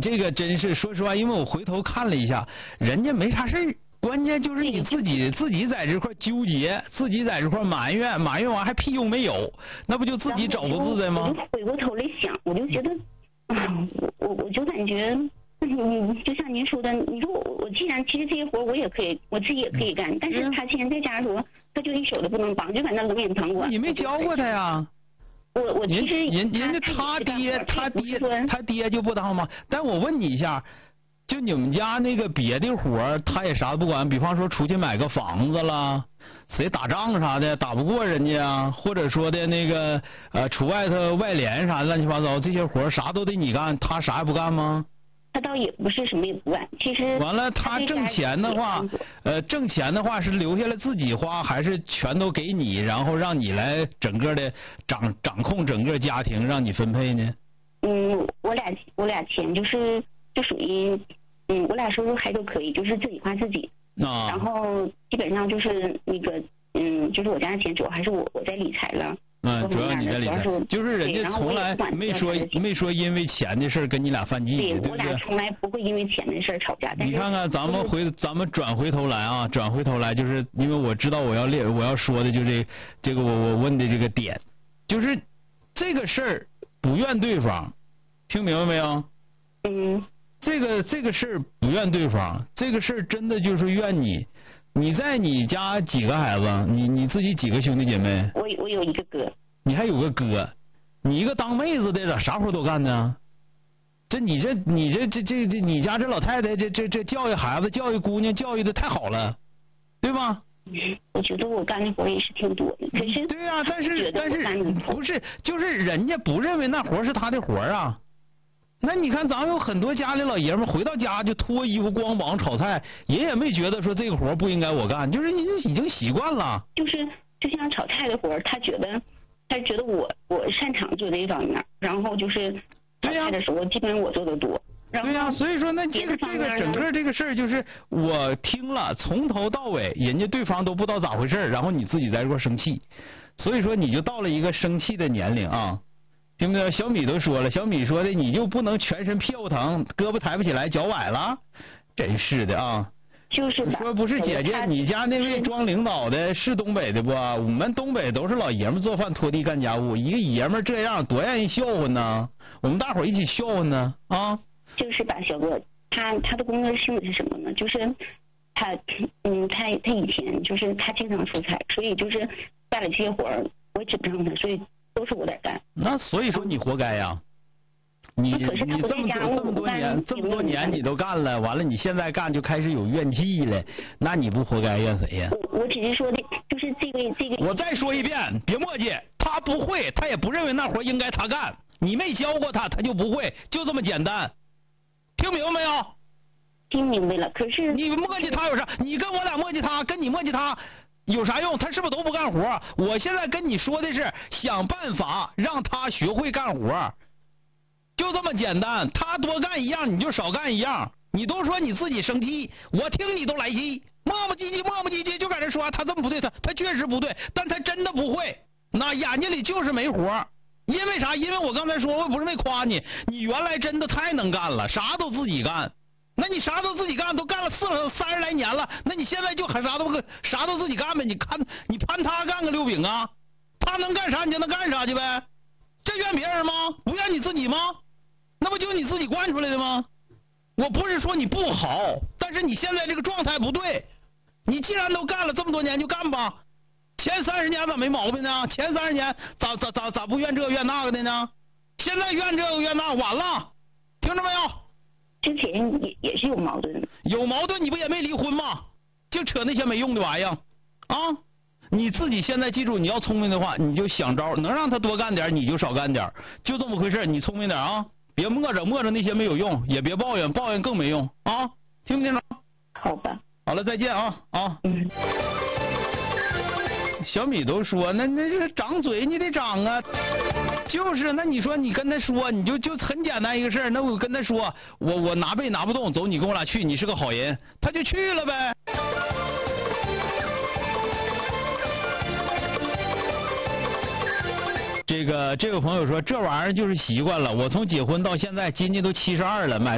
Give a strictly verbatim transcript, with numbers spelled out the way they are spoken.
这个真是说实话，因为我回头看了一下，人家没啥事儿。关键就是你自己自己在这块纠结，自己在这块埋怨，埋怨完还屁用没有，那不就自己找不自在吗？ 我就回过头来想，我就觉得，啊，我我就感觉，嗯，就像您说的，你说我我既然其实这些活我也可以，我自己也可以干，但是他现在在家的时候，他就一手都不能帮，就在那冷眼旁观。 你没教过他呀？ 我我其实人人家他爹他爹他爹就不当吗？但我问你一下。就你们家那个别的活儿，他也啥都不管，比方说出去买个房子啦，谁打仗啥的打不过人家啊，或者说的那个呃出外头外联啥的乱七八糟这些活儿啥都得你干，他啥也不干吗？ 他倒也不是什么也不干，其实完了他挣钱的话，呃挣钱的话是留下来自己花，还是全都给你，然后让你来整个的掌掌控整个家庭，让你分配呢？ 嗯，我俩我俩钱就是就属于。嗯，我俩收入还都可以，就是自己花自己。 啊。 然后基本上就是那个，嗯，就是我家的钱主要还是我我在理财了。 嗯，主要你在理财。就是人家从来没说没说因为钱的事跟你俩犯忌，对不对？我俩从来不会因为钱的事吵架。 你看看，咱们回咱们转回头来啊，转回头来，就是因为我知道我要列我要说的就这这个我我问的这个点，就是这个事儿不怨对方，听明白没有？ 嗯。 这个这个事儿不怨对方，这个事儿真的就是怨你。你在你家几个孩子？你你自己几个兄弟姐妹？ 我我有一个哥。 你还有个哥，你一个当妹子的咋啥活都干呢？这你这你这这这这你家这老太太这这这教育孩子教育姑娘教育的太好了，对吧？ 我觉得我干的活也是挺多的，可是对啊，但是但是不是就是人家不认为那活是他的活啊。那你看，咱有很多家里老爷们回到家就脱衣服光膀炒菜，也也没觉得说这个活不应该我干，就是你已经习惯了。 就是就像炒菜的活，他觉得他觉得我我擅长做这一方面，然后就是炒菜的时候基本上我做的多。 对呀、啊，所以说那这个这个整个这个事儿就是我听了从头到尾，人家对方都不知道咋回事，然后你自己在这块生气，所以说你就到了一个生气的年龄啊。听不听？小米都说了，小米说的你就不能全身屁股疼，胳膊抬不起来，脚崴了，真是的啊！ 就是说不是姐姐，你家那位装领导的是东北的不？我们东北都是老爷们做饭、拖地、干家务，一个爷们这样多让人笑话呢。我们大伙一起笑话呢啊！ 就是吧，小哥，他他的工作性质是什么呢？就是他嗯，他他以前就是他经常出差，所以就是干了这些活儿，我也指不上他，所以。都是我在干， 那所以说你活该呀！你你这么多这么多年这么多年你都干了，完了你现在干就开始有怨气了，那你不活该怨谁呀？ 我我只是说的，就是这个这个。 我再说一遍，别墨迹，他不会，他也不认为那活应该他干，你没教过他，他就不会，就这么简单，听明白没有？ 听明白了，可是你墨迹他有啥？你跟我俩墨迹他，跟你墨迹他。有啥用？他是不是都不干活？我现在跟你说的是想办法让他学会干活，就这么简单。他多干一样，你就少干一样。你都说你自己生气，我听你都来气，磨磨唧唧磨磨唧唧就在这说他这么不对，他他确实不对，但他真的不会，那眼睛里就是没活。因为啥？因为我刚才说，我不是没夸你，你原来真的太能干了，啥都自己干。那你啥都自己干，都干了四三十来年了，那你现在就还啥都不啥都自己干呗？你看你攀他干个六饼啊？他能干啥你就能干啥去呗？这怨别人吗？不怨你自己吗？那不就你自己惯出来的吗？我不是说你不好，但是你现在这个状态不对。你既然都干了这么多年，就干吧。前三十年咋没毛病呢？前三十年咋咋咋咋不怨这怨那个的呢？现在怨这个怨那，完了，听着没有？ 之前也也是有矛盾， 有矛盾你不也没离婚吗？就扯那些没用的玩意儿啊！你自己现在记住，你要聪明的话，你就想招，能让他多干点你就少干点，就这么回事。你聪明点啊，别磨着磨着那些没有用，也别抱怨，抱怨更没用啊！听不听着？ 好吧。 好了，再见啊啊！ 嗯。 小米都说，那那这个长嘴你得长啊。就是，那你说你跟他说，你就就很简单一个事儿，那我跟他说，我我拿背拿不动，走，你跟我俩去，你是个好人，他就去了呗。这个这位朋友说，这玩意儿就是习惯了，我从结婚到现在，今年都七十二了，买。